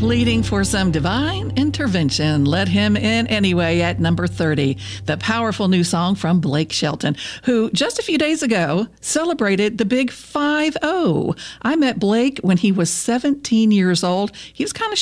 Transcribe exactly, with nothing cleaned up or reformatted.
pleading for some divine intervention. Let him in anyway at number thirty. The powerful new song from Blake Shelton, who just a few days ago celebrated the big five oh. I met Blake when he was seventeen years old. He was kind of